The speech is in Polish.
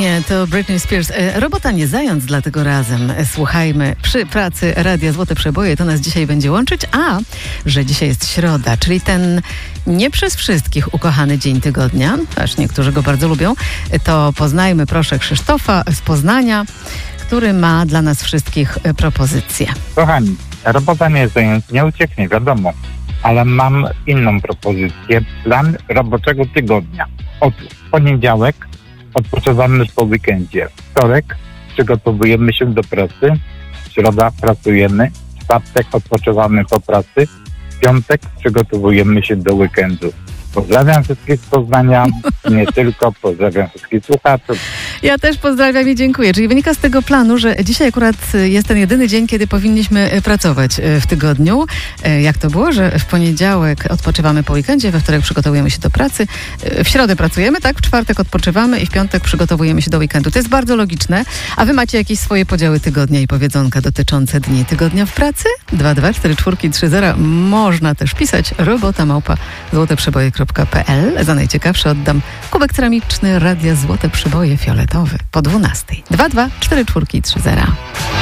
Nie, to Britney Spears. Robota nie zając, dlatego razem słuchajmy przy pracy Radia Złote Przeboje. To nas dzisiaj będzie łączyć, a że dzisiaj jest środa, czyli ten nie przez wszystkich ukochany dzień tygodnia, aż niektórzy go bardzo lubią, to poznajmy proszę Krzysztofa z Poznania, który ma dla nas wszystkich propozycję. Kochani, robota nie zając, nie ucieknie, wiadomo, ale mam inną propozycję. Plan roboczego tygodnia. Otóż poniedziałek odpoczywamy po weekendzie. Wtorek przygotowujemy się do pracy. Środa pracujemy. Czwartek odpoczywamy po pracy. Piątek przygotowujemy się do weekendu. Pozdrawiam wszystkich z Poznania, nie tylko, pozdrawiam wszystkich słuchaczy. Ja też pozdrawiam i dziękuję. Czyli wynika z tego planu, że dzisiaj akurat jest ten jedyny dzień, kiedy powinniśmy pracować w tygodniu. Jak to było, że w poniedziałek odpoczywamy po weekendzie, we wtorek przygotowujemy się do pracy, w środę pracujemy, tak? W czwartek odpoczywamy i w piątek przygotowujemy się do weekendu. To jest bardzo logiczne. A wy macie jakieś swoje podziały tygodnia i powiedzonka dotyczące dni tygodnia w pracy? 2244330. Można też pisać robota@złoteprzeboje.pl. Za najciekawsze oddam kubek ceramiczny Radia Złote Przeboje fioletowy po 12:00. 2244330.